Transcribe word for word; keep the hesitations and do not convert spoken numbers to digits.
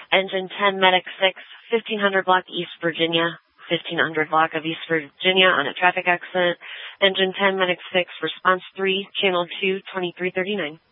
Engine ten, Medic six, fifteen hundred block East Virginia, fifteen hundred block of East Virginia on a traffic accident. Engine ten, Medic six, response three, channel two, twenty-three thirty-nine.